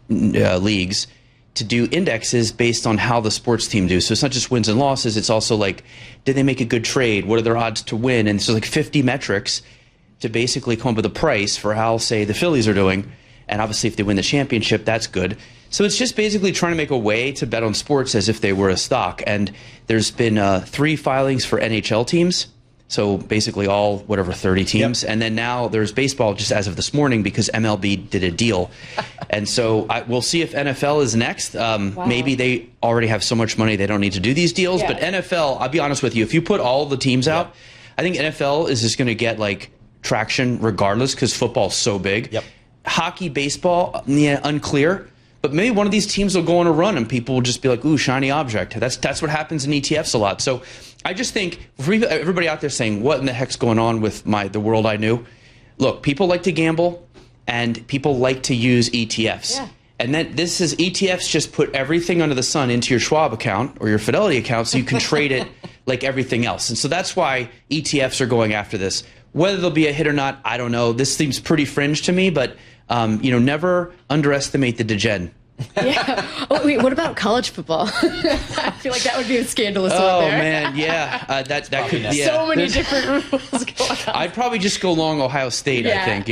leagues to do indexes based on how the sports team do. So it's not just wins and losses. It's also like, did they make a good trade? What are their odds to win? And so like 50 metrics to basically come up with a price for how, say, the Phillies are doing. And obviously if they win the championship, that's good. So it's just basically trying to make a way to bet on sports as if they were a stock. And there's been 3 filings for NHL teams. So basically all, 30 teams. Yep. And then now there's baseball just as of this morning because MLB did a deal. And so we'll see if NFL is next. Wow. Maybe they already have so much money they don't need to do these deals. Yeah. But NFL, I'll be honest with you, if you put all the teams out, I think NFL is just going to get like traction regardless because football's so big. Yep. Hockey, baseball, unclear. But maybe one of these teams will go on a run and people will just be like, ooh, shiny object. That's what happens in ETFs a lot. So I just think for everybody out there saying, what in the heck's going on with the world I knew? Look, people like to gamble and people like to use ETFs. Yeah. And then this is ETFs just put everything under the sun into your Schwab account or your Fidelity account so you can trade it like everything else. And so that's why ETFs are going after this. Whether they'll be a hit or not, I don't know. This seems pretty fringe to me, but never underestimate the degen. Yeah. Oh, wait, what about college football? I feel like that would be a scandalous one there. Oh, man, yeah. That could be. So many different rules going on. I'd probably just go long Ohio State, I think,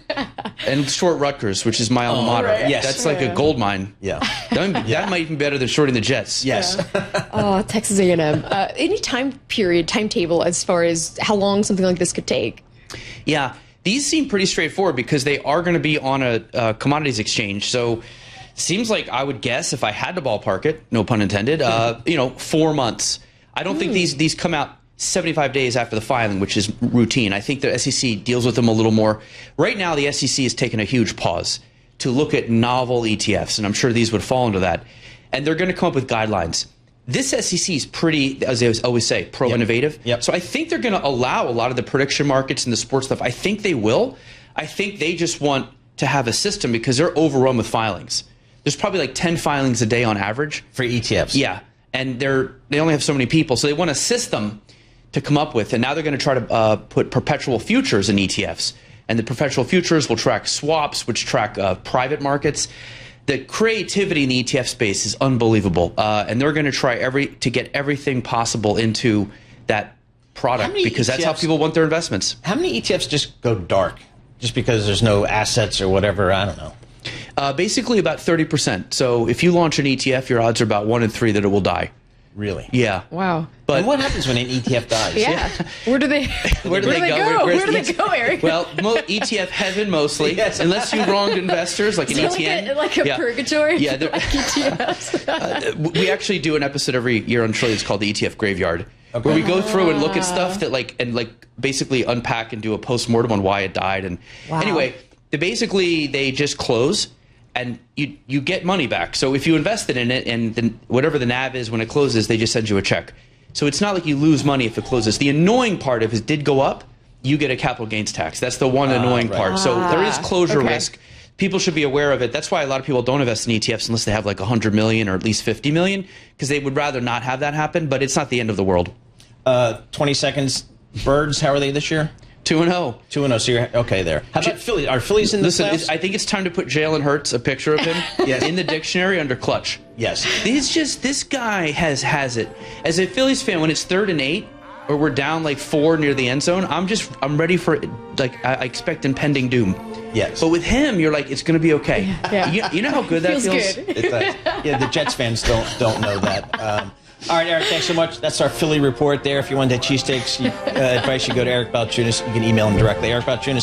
and short Rutgers, which is my alma mater. Right. Yes. That's like a gold mine. Yeah. That might even be better than shorting the Jets. Yes. Oh, Texas A&M. Any timetable as far as how long something like this could take? Yeah. These seem pretty straightforward because they are going to be on a commodities exchange. So seems like I would guess if I had to ballpark it, no pun intended, 4 months. I don't think these come out 75 days after the filing, which is routine. I think the SEC deals with them a little more. Right now, the SEC has taken a huge pause to look at novel ETFs, and I'm sure these would fall into that. And they're going to come up with guidelines. This SEC is pretty, as I always say, pro-innovative. Yep. So I think they're going to allow a lot of the prediction markets and the sports stuff. I think they will. I think they just want to have a system because they're overrun with filings. There's probably like 10 filings a day on average. For ETFs. Yeah. And they only have so many people. So they want a system to come up with. And now they're going to try to put perpetual futures in ETFs. And the perpetual futures will track swaps, which track private markets. The creativity in the ETF space is unbelievable. And they're going to try to get everything possible into that product because that's how people want their investments. How many ETFs just go dark just because there's no assets or whatever? I don't know. Basically about 30%. So if you launch an ETF, your odds are about 1 in 3 that it will die. Really? Yeah. Wow. But and what happens when an ETF dies? Yeah. Where do they go? Where do they go, Eric? Well, ETF heaven mostly, yes. Unless you wronged investors like an ETN. Like a purgatory? Yeah. Like ETFs. We actually do an episode every year on Trillions called the ETF Graveyard, where we go through and look at stuff that basically unpack and do a post-mortem on why it died. And anyway, they just close. And you get money back. So if you invested in it and then whatever the NAV is when it closes, they just send you a check. So it's not like you lose money if it closes. The annoying part, if it did go up, you get a capital gains tax. That's the one annoying part. So there is closure risk. People should be aware of it. That's why a lot of people don't invest in ETFs unless they have like 100 million or at least 50 million, because they would rather not have that happen. But it's not the end of the world. 20 seconds. Birds, how are they this year? 2-0. 2-0, so you're okay there. How about Phillies? Are Phillies in the playoffs? I think it's time to put Jalen Hurts, a picture of him, in the dictionary under clutch. Yes. This guy has it. As a Phillies fan, when it's 3rd and 8, or we're down like 4 near the end zone, I'm ready for I expect impending doom. Yes. But with him, you're like, it's going to be okay. Yeah. You know how good that feels? Good. It does. Yeah, the Jets fans don't know that. All right, Eric, thanks so much. That's our Philly report there. If you want that cheesesteaks advice, you go to Eric Balchunas. You can email him directly. Eric Balchunas.